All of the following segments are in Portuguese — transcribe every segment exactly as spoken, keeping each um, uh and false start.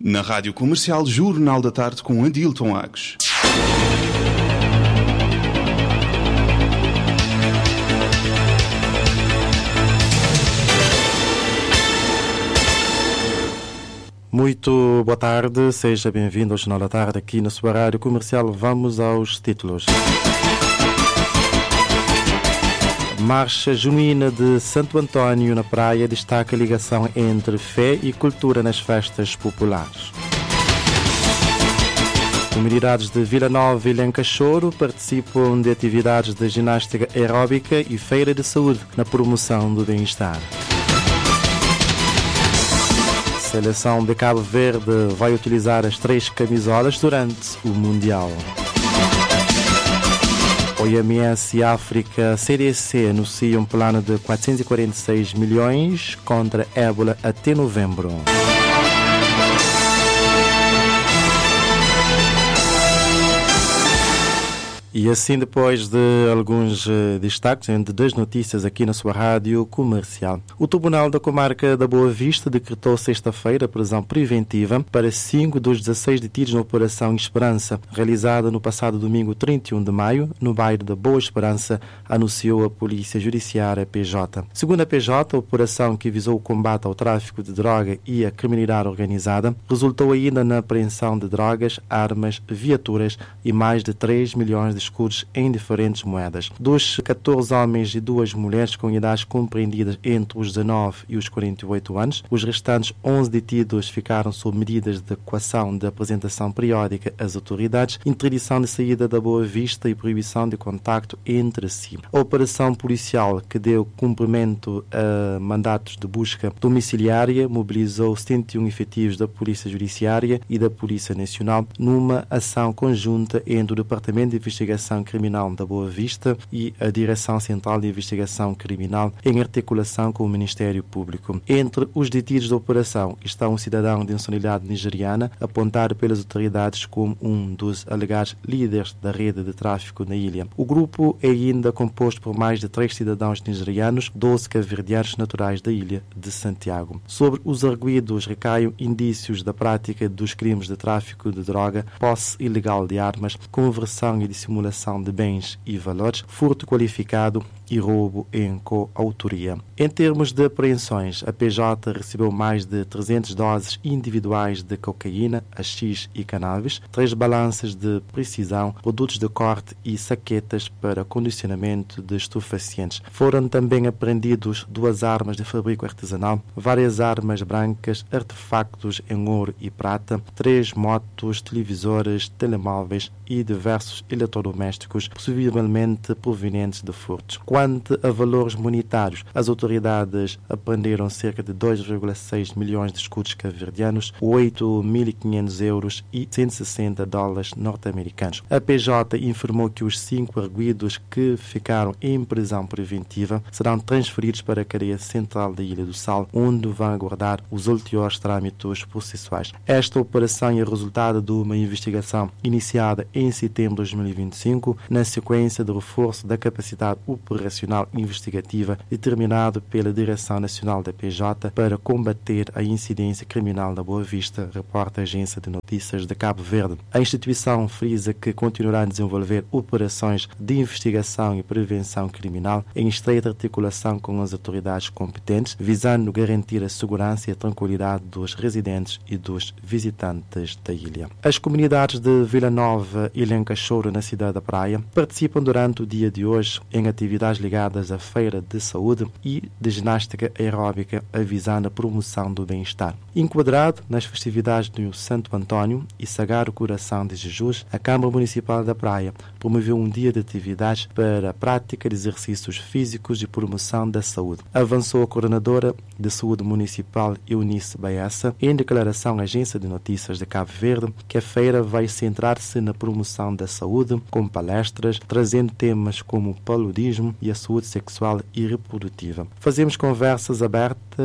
Na Rádio Comercial, Jornal da Tarde com Adilton Agos. Muito boa tarde, seja bem-vindo ao Jornal da Tarde aqui na sua Rádio Comercial. Vamos aos títulos. Marcha Junina de Santo Antônio na Praia destaca a ligação entre fé e cultura nas festas populares. Comunidades de Vila Nova e Lencachoro participam de atividades de ginástica aeróbica e feira de saúde na promoção do bem-estar. A seleção de Cabo Verde vai utilizar as três camisolas durante o Mundial. O I M S e a África C D C anunciam um plano de quatrocentos e quarenta e seis milhões contra ébola até novembro. E assim, depois de alguns uh, destaques, entre das notícias aqui na sua Rádio Comercial. O Tribunal da Comarca da Boa Vista decretou sexta-feira prisão preventiva para cinco dos dezesseis detidos na Operação Esperança, realizada no passado domingo trinta e um de maio, no bairro da Boa Esperança, anunciou a Polícia Judiciária P J. Segundo a P J, a operação que visou o combate ao tráfico de droga e a criminalidade organizada resultou ainda na apreensão de drogas, armas, viaturas e mais de três milhões de escudos em diferentes moedas. Dos catorze homens e duas mulheres com idades compreendidas entre os dezanove e os quarenta e oito anos, os restantes onze detidos ficaram sob medidas de coação de apresentação periódica às autoridades, interdição de saída da Boa Vista e proibição de contacto entre si. A operação policial, que deu cumprimento a mandatos de busca domiciliária, mobilizou setenta e um efetivos da Polícia Judiciária e da Polícia Nacional numa ação conjunta entre o Departamento de Investigação Criminal da Boa Vista e a Direção Central de Investigação Criminal, em articulação com o Ministério Público. Entre os detidos da operação está um cidadão de nacionalidade nigeriana, apontado pelas autoridades como um dos alegados líderes da rede de tráfico na ilha. O grupo é ainda composto por mais de três cidadãos nigerianos, doze cabo-verdianos naturais da ilha de Santiago. Sobre os arguidos recaem indícios da prática dos crimes de tráfico de droga, posse ilegal de armas, conversão e dissimulação de bens e valores, furto qualificado e roubo em coautoria. Em termos de apreensões, a P J recebeu mais de trezentas doses individuais de cocaína, haxixe e cannabis, três balanças de precisão, produtos de corte e saquetas para condicionamento de estupefacientes. Foram também apreendidos duas armas de fabrico artesanal, várias armas brancas, artefactos em ouro e prata, três motos, televisores, telemóveis e diversos eletrodomésticos, possivelmente provenientes de furtos. Quanto a valores monetários, as autoridades apreenderam cerca de dois vírgula seis milhões de escudos cabo-verdianos, oito mil e quinhentos euros e cento e sessenta dólares norte-americanos. A P J informou que os cinco arguidos que ficaram em prisão preventiva serão transferidos para a cadeia central da Ilha do Sal, onde vão aguardar os ulteriores trâmites processuais. Esta operação é resultado de uma investigação iniciada em setembro de dois mil e vinte e cinco, na sequência do reforço da capacidade operacional investigativa determinado pela Direção Nacional da P J para combater a incidência criminal da Boa Vista, reporta a Agência de Notícias de Cabo Verde. A instituição frisa que continuará a desenvolver operações de investigação e prevenção criminal em estreita articulação com as autoridades competentes, visando garantir a segurança e a tranquilidade dos residentes e dos visitantes da ilha. As comunidades de Vila Nova e Lencachoro, na cidade da Praia, participam durante o dia de hoje em atividades ligadas à feira de saúde e de ginástica aeróbica, avisando a promoção do bem-estar. Enquadrado nas festividades do Santo Antônio e Sagrado Coração de Jesus, a Câmara Municipal da Praia promoveu um dia de atividades para a prática de exercícios físicos e promoção da saúde. Avançou a coordenadora de saúde municipal Eunice Baessa em declaração à Agência de Notícias de Cabo Verde que a feira vai centrar-se na promoção da saúde, com palestras, trazendo temas como o paludismo e a saúde sexual e reprodutiva. Fazemos conversas abertas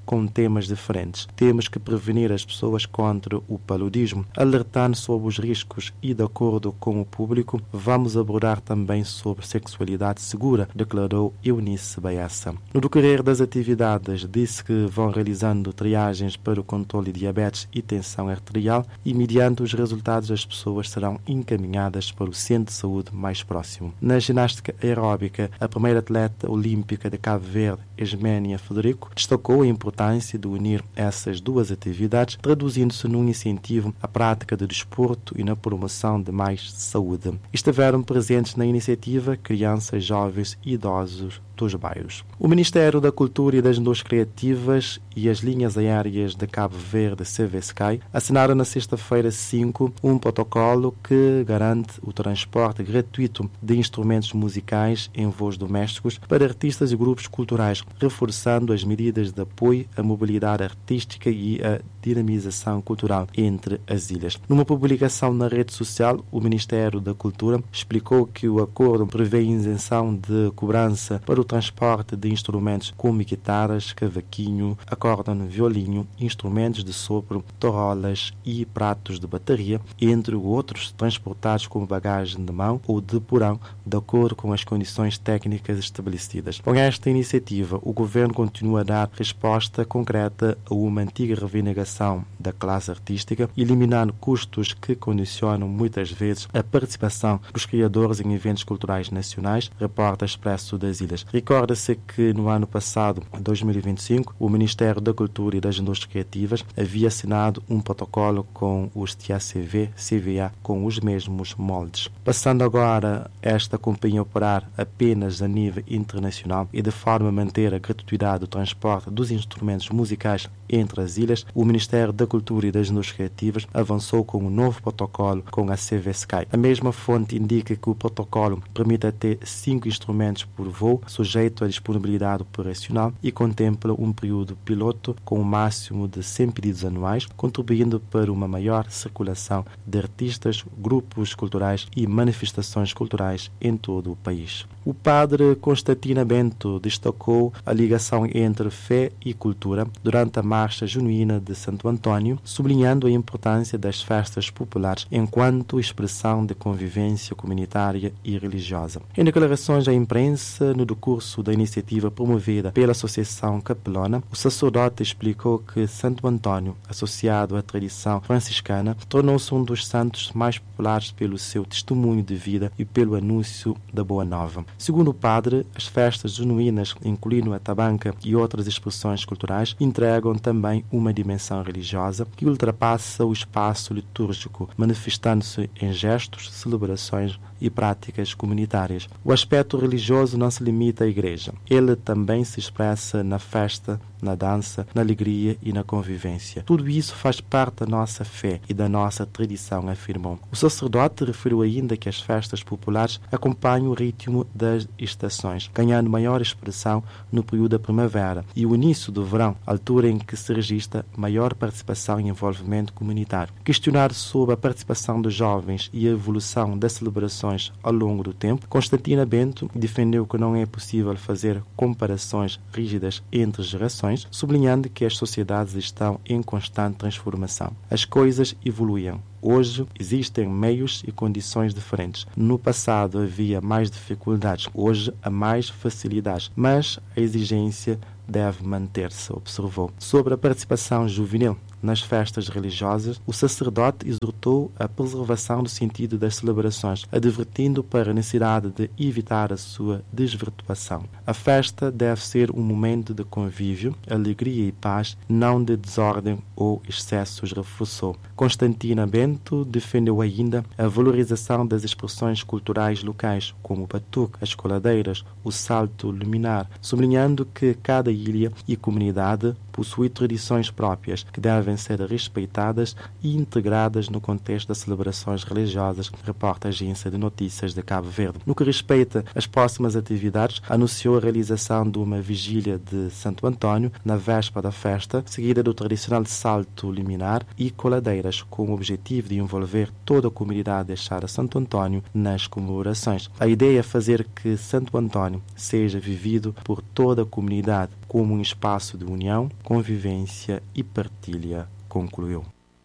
com temas diferentes. Temos que prevenir as pessoas contra o paludismo, alertando sobre os riscos e, de acordo com o público, vamos abordar também sobre sexualidade segura, declarou Eunice Baessa. No decorrer das atividades, disse que vão realizando triagens para o controle de diabetes e tensão arterial e, mediante os resultados, as pessoas serão encaminhadas para o centro de saúde mais próximo. Na ginástica aeróbica, a primeira atleta olímpica de Cabo Verde, Esménia Federico, destacou a importância de unir essas duas atividades, traduzindo-se num incentivo à prática de desporto e na promoção de mais saúde. Estiveram presentes na iniciativa crianças, jovens e idosos dos bairros. O Ministério da Cultura e das Indústrias Criativas e as linhas aéreas de Cabo Verde, C V Sky, assinaram na sexta-feira cinco um protocolo que garante o transporte gratuito de instrumentos musicais em voos domésticos para artistas e grupos culturais, reforçando as medidas de apoio à mobilidade artística e à dinamização cultural entre as ilhas. Numa publicação na rede social, o Ministério da Cultura explicou que o acordo prevê isenção de cobrança para o transporte de instrumentos como guitarras, cavaquinho, acórdão, violino, instrumentos de sopro, tarolas e pratos de bateria, entre outros transportados como bagagem de mão ou de porão, de acordo com as condições técnicas estabelecidas. Com esta iniciativa, o Governo continua a dar resposta concreta a uma antiga reivindicação da classe artística, eliminando custos que condicionam muitas vezes a participação dos criadores em eventos culturais nacionais, reporta Expresso das Ilhas. Recorda-se que no ano passado, dois mil e vinte e cinco, o Ministério da Cultura e das Indústrias Criativas havia assinado um protocolo com os T A C V, C V A, com os mesmos moldes. Passando agora esta companhia a operar apenas a nível internacional e de forma a manter a gratuidade do transporte dos instrumentos musicais entre as ilhas, o Ministério da Cultura e das Indústrias Criativas avançou com um novo protocolo com a C V Sky. A mesma fonte indica que o protocolo permite até cinco instrumentos por voo, sujeito à disponibilidade operacional, e contempla um período piloto com um máximo de cem pedidos anuais, contribuindo para uma maior circulação de artistas, grupos culturais e manifestações culturais em todo o país. O padre Constantino Bento destacou a ligação entre fé e cultura durante a Marcha Genuína de Santo Antônio, sublinhando a importância das festas populares enquanto expressão de convivência comunitária e religiosa. Em declarações à imprensa, no decurso da iniciativa promovida pela Associação Capelona, o sacerdote explicou que Santo Antônio, associado à tradição franciscana, tornou-se um dos santos mais populares pelo seu testemunho de vida e pelo anúncio da Boa Nova. Segundo o padre, as festas genuínas, incluindo a tabanca e outras expressões culturais, entregam também uma dimensão religiosa que ultrapassa o espaço litúrgico, manifestando-se em gestos, celebrações e práticas comunitárias. O aspecto religioso não se limita à igreja. Ele também se expressa na festa, na dança, na alegria e na convivência. Tudo isso faz parte da nossa fé e da nossa tradição, afirmou. O sacerdote referiu ainda que as festas populares acompanham o ritmo das estações, ganhando maior expressão no período da primavera e o início do verão, altura em que se registra maior participação e envolvimento comunitário. Questionado sobre a participação dos jovens e a evolução das celebrações ao longo do tempo, Constantino Bento defendeu que não é possível fazer comparações rígidas entre gerações, sublinhando que as sociedades estão em constante transformação. As coisas evoluem. Hoje existem meios e condições diferentes. No passado havia mais dificuldades, hoje há mais facilidades, mas a exigência deve manter-se, observou. Sobre a participação juvenil nas festas religiosas, o sacerdote exortou a preservação do sentido das celebrações, advertindo para a necessidade de evitar a sua desvirtuação. A festa deve ser um momento de convívio, alegria e paz, não de desordem ou excessos, reforçou. Constantino Bento defendeu ainda a valorização das expressões culturais locais, como o batuque, as coladeiras, o salto luminar, sublinhando que cada ilha e comunidade possui tradições próprias que devem ser respeitadas e integradas no contexto das celebrações religiosas, reporta a Agência de Notícias de Cabo Verde. No que respeita às próximas atividades, anunciou a realização de uma vigília de Santo Antônio na véspera da festa, seguida do tradicional salto liminar e coladeiras, com o objetivo de envolver toda a comunidade deixada Santo Antônio nas comemorações. A ideia é fazer que Santo Antônio seja vivido por toda a comunidade como um espaço de união, convivência e partilha, concluiu.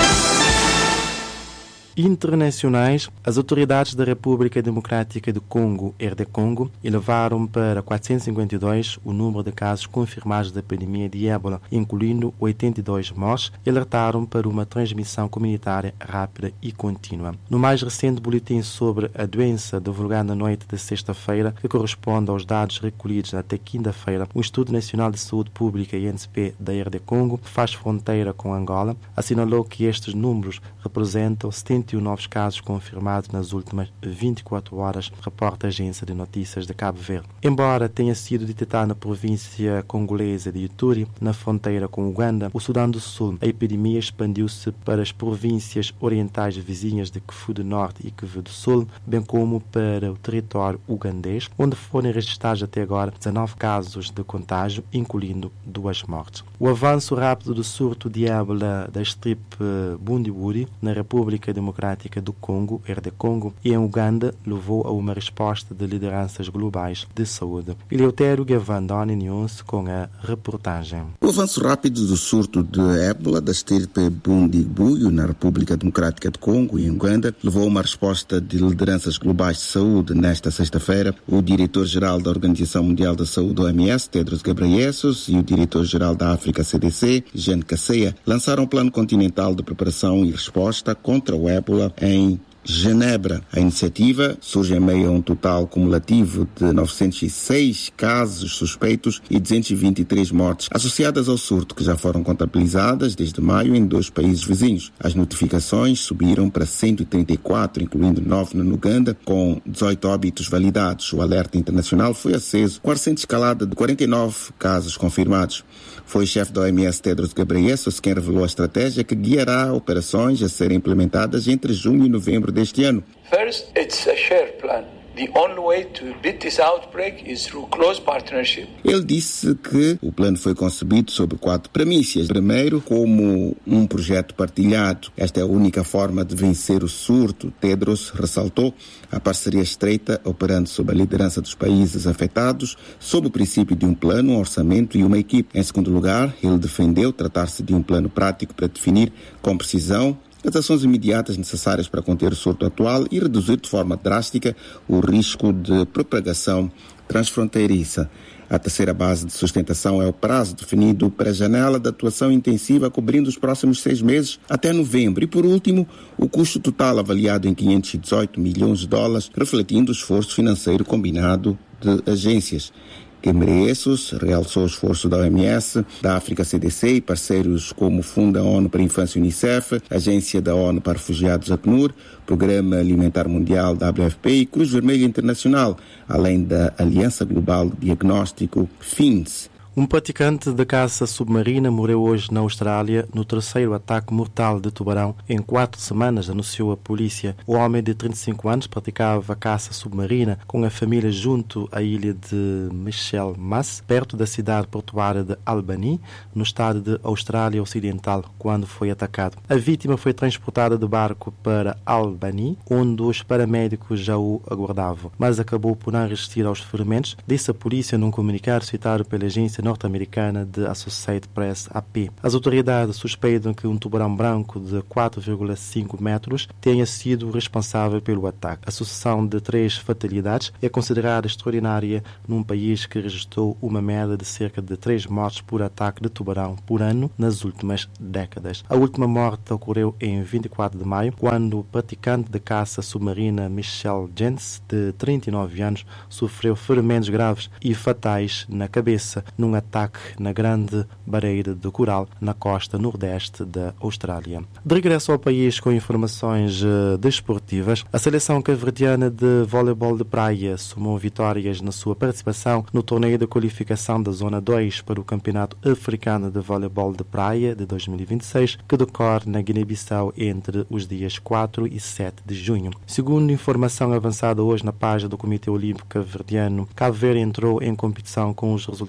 Internacionais, as autoridades da República Democrática do Congo, R D Congo, elevaram para quatrocentos e cinquenta e dois o número de casos confirmados da epidemia de ébola, incluindo oitenta e dois mortes, e alertaram para uma transmissão comunitária rápida e contínua. No mais recente boletim sobre a doença, divulgado na noite de sexta-feira, que corresponde aos dados recolhidos até quinta-feira, o Instituto Nacional de Saúde Pública, I N S P, da R D Congo, que faz fronteira com Angola, assinalou que estes números representam setenta e um novos casos confirmados nas últimas vinte e quatro horas, reporta a agência de notícias de Cabo Verde. Embora tenha sido detectada na província congolesa de Ituri, na fronteira com Uganda, o Sudão do Sul, a epidemia expandiu-se para as províncias orientais vizinhas de Kivu do Norte e Kivu do Sul, bem como para o território ugandês, onde foram registrados até agora dezenove casos de contágio, incluindo duas mortes. O avanço rápido do surto de ébola da estirpe Bundibugyo na República Democrática do Congo, R D Congo, e em Uganda levou a uma resposta de lideranças globais de saúde. Eleutério Gavan, da ONU News, com a reportagem. O avanço rápido do surto de ébola da estirpe Bundibugyo na República Democrática do Congo e em Uganda levou a uma resposta de lideranças globais de saúde. Nesta sexta-feira, o diretor-geral da Organização Mundial da Saúde, O M S, Tedros Ghebreyesus, e o diretor-geral da África, C D C, Jean Kaseya, lançaram um plano continental de preparação e resposta contra o ébola em Genebra. A iniciativa surge em meio a um total cumulativo de novecentos e seis casos suspeitos e duzentas e vinte e três mortes associadas ao surto, que já foram contabilizadas desde maio em dois países vizinhos. As notificações subiram para cento e trinta e quatro, incluindo nove no Uganda, com dezoito óbitos validados. O alerta internacional foi aceso com a recente escalada de quarenta e nove casos confirmados. Foi o chefe da O M S, Tedros Ghebreyesus, quem revelou a estratégia que guiará operações a serem implementadas entre junho e novembro deste ano. First, it's a shared plan. The only way to beat this outbreak is through close partnership. Ele disse que o plano foi concebido sob quatro premissas. Primeiro, como um projeto partilhado. Esta é a única forma de vencer o surto. Tedros ressaltou a parceria estreita operando sob a liderança dos países afetados, sob o princípio de um plano, um orçamento e uma equipe. Em segundo lugar, ele defendeu tratar-se de um plano prático para definir com precisão as ações imediatas necessárias para conter o surto atual e reduzir de forma drástica o risco de propagação transfronteiriça. A terceira base de sustentação é o prazo definido para a janela de atuação intensiva cobrindo os próximos seis meses até novembro. E, por último, o custo total avaliado em quinhentos e dezoito milhões de dólares, refletindo o esforço financeiro combinado de agências. Ghebreyesus realçou o esforço da O M S, da África C D C e parceiros como o Fundo da ONU para a Infância Unicef, Agência da ONU para Refugiados Acnur, Programa Alimentar Mundial W F P e Cruz Vermelha Internacional, além da Aliança Global de Diagnóstico F I N S. Um praticante de caça submarina morreu hoje na Austrália no terceiro ataque mortal de tubarão em quatro semanas, anunciou a polícia. O homem de trinta e cinco anos praticava caça submarina com a família junto à ilha de Michelmas, perto da cidade portuária de Albany, no estado de Austrália Ocidental, quando foi atacado. A vítima foi transportada de barco para Albany, onde os paramédicos já o aguardavam, mas acabou por não resistir aos ferimentos, disse a polícia num comunicado citado pela agência norte-americana de Associated Press, A P. As autoridades suspeitam que um tubarão branco de quatro vírgula cinco metros tenha sido responsável pelo ataque. A sucessão de três fatalidades é considerada extraordinária num país que registrou uma média de cerca de três mortes por ataque de tubarão por ano nas últimas décadas. A última morte ocorreu em vinte e quatro de maio, quando o praticante de caça submarina Michel Jens, de trinta e nove anos, sofreu ferimentos graves e fatais na cabeça num ataque na Grande Barreira de Coral, na costa nordeste da Austrália. De regresso ao país com informações uh, desportivas, a seleção cabo-verdiana de voleibol de praia somou vitórias na sua participação no torneio de qualificação da Zona dois para o Campeonato Africano de Voleibol de Praia de dois mil e vinte e seis, que decorre na Guiné-Bissau entre os dias quatro e sete de junho. Segundo informação avançada hoje na página do Comitê Olímpico Cabo-Verdiano, Cabo Verde entrou em competição com os resultados favoráveis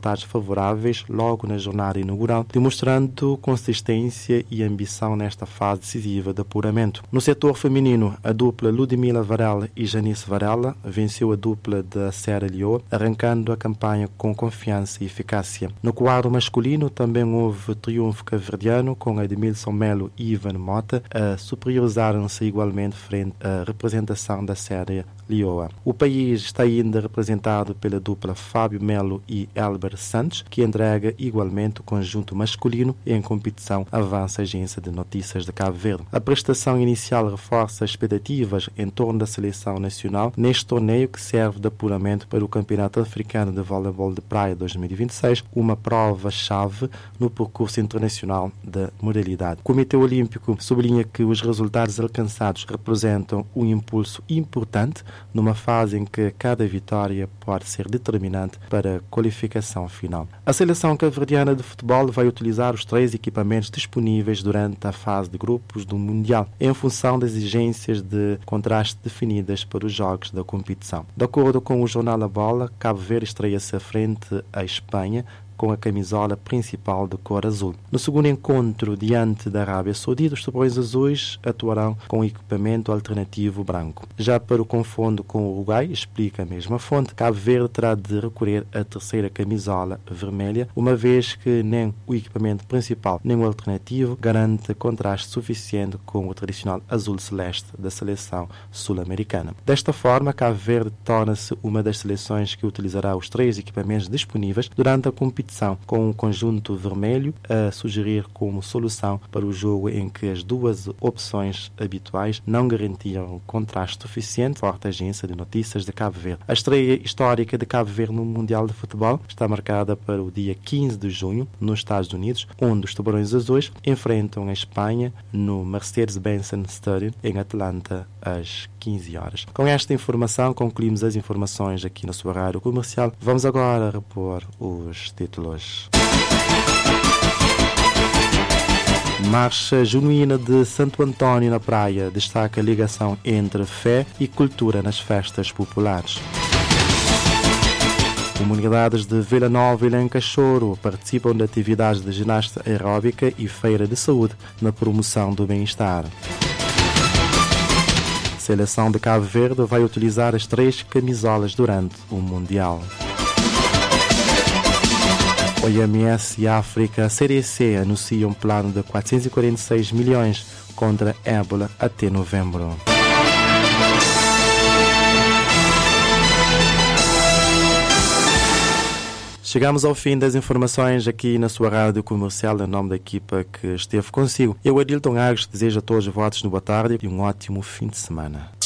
favoráveis logo na jornada inaugural, demonstrando consistência e ambição nesta fase decisiva de apuramento. No setor feminino, a dupla Ludmila Varela e Janice Varela venceu a dupla da Serra Leoa, arrancando a campanha com confiança e eficácia. No quadro masculino, também houve triunfo cabo-verdiano, com Edmilson Melo e Ivan Mota a superiorizaram-se igualmente frente à representação da Serra Leoa. O país está ainda representado pela dupla Fábio Melo e Elber Santos, que entrega igualmente o conjunto masculino em competição, avança a agência de notícias de Cabo Verde. A prestação inicial reforça as expectativas em torno da seleção nacional neste torneio que serve de apuramento para o Campeonato Africano de Voleibol de Praia dois mil e vinte e seis, uma prova-chave no percurso internacional da modalidade. O Comitê Olímpico sublinha que os resultados alcançados representam um impulso importante numa fase em que cada vitória pode ser determinante para a qualificação final. A seleção cabo-verdiana de futebol vai utilizar os três equipamentos disponíveis durante a fase de grupos do Mundial, em função das exigências de contraste definidas para os jogos da competição. De acordo com o jornal A Bola, Cabo Verde estreia-se à frente à Espanha com a camisola principal de cor azul. No segundo encontro diante da Arábia Saudita, os tubarões azuis atuarão com equipamento alternativo branco. Já para o confronto com o Uruguai, explica a mesma fonte, Cabo Verde terá de recorrer à terceira camisola vermelha, uma vez que nem o equipamento principal nem o alternativo garante contraste suficiente com o tradicional azul celeste da seleção sul-americana. Desta forma, Cabo Verde torna-se uma das seleções que utilizará os três equipamentos disponíveis durante a competição, com um conjunto vermelho a sugerir como solução para o jogo em que as duas opções habituais não garantiam contraste suficiente, forte agência de notícias de Cabo Verde. A estreia histórica de Cabo Verde no Mundial de Futebol está marcada para o dia quinze de junho, nos Estados Unidos, onde os tubarões azuis enfrentam a Espanha no Mercedes-Benz Stadium, em Atlanta, às quinze horas. Com esta informação, concluímos as informações aqui na sua rádio comercial. Vamos agora repor os títulos. Marcha Genuína de Santo António na Praia destaca a ligação entre fé e cultura nas festas populares. Comunidades de Vila Nova e Lencachoro participam de atividades de ginástica aeróbica e feira de saúde na promoção do bem-estar. A seleção de Cabo Verde vai utilizar as três camisolas durante o Mundial. O O M S e a África C D C anunciam um plano de quatrocentos e quarenta e seis milhões contra a ébola até novembro. Chegamos ao fim das informações aqui na sua rádio comercial, em nome da equipa que esteve consigo. Eu, Adilton Agres, desejo a todos votos no boa tarde e um ótimo fim de semana.